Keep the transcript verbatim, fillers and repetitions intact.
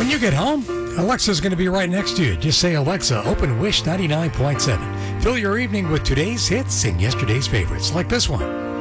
When you get home, Alexa's going to be right next to you. Just say, Alexa, open Wish ninety-nine point seven. Fill your evening with today's hits and yesterday's favorites, like this one.